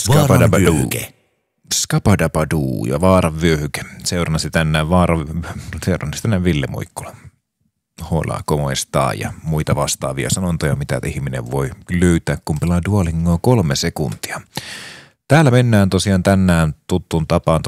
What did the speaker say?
Vaaranvyöhyke. Skapadabadoo ja vaaranvyöhyke. Seurannasi tänään Ville Muikkula. Hola, como está ja muita vastaavia sanontoja, mitä ihminen voi löytää, kun pelaa Duolingoa 3 sekuntia. Täällä mennään tosiaan tänään tuttuun tapaan